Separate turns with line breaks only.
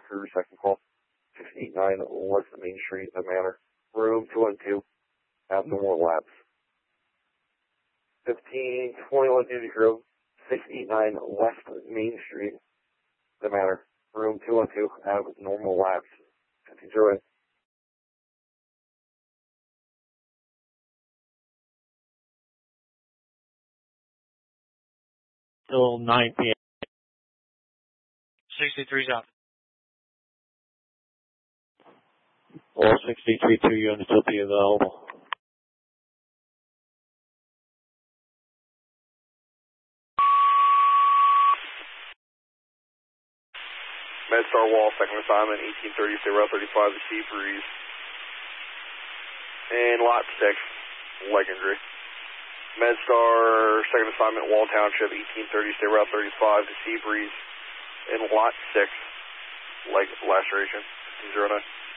Crew, second call. 689 West Main Street, The Manor. Room 212. Abnormal lapse. 1521 Duty Grove. 689 West Main Street, The Manor. Room 212. Abnormal lapse. 1508.
Till 9 p.m.
63's out.
All 63 2 units will be available.
MedStar Wall, second assignment, 1830, stay route 35 to Sea Breeze. And lot 6, leg injury. MedStar, second assignment, Wall Township, 1830, stay route 35 to Sea Breeze. And lot 6, leg laceration, 1509.